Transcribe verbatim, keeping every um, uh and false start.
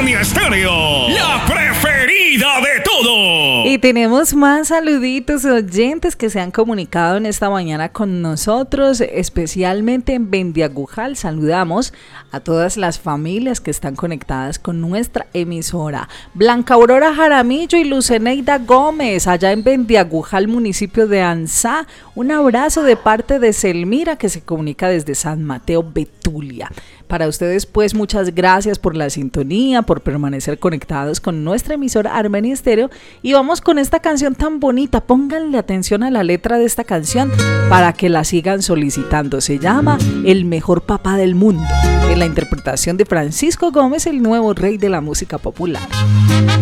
Omnia Estéreo, la preferida de todos. Y tenemos más saluditos oyentes que se han comunicado en esta mañana con nosotros, especialmente en Vendiagujal. Saludamos a todas las familias que están conectadas con nuestra emisora. Blanca Aurora Jaramillo y Luceneida Gómez, allá en Vendiagujal, municipio de Ansá. Un abrazo de parte de Selmira, que se comunica desde San Mateo, Betulia. Para ustedes, pues, muchas gracias por la sintonía, por permanecer conectados con nuestra emisora Armenia Estéreo. Y vamos con esta canción tan bonita. Pónganle atención a la letra de esta canción para que la sigan solicitando. Se llama El Mejor Papá del Mundo, en la interpretación de Francisco Gómez, el nuevo rey de la música popular.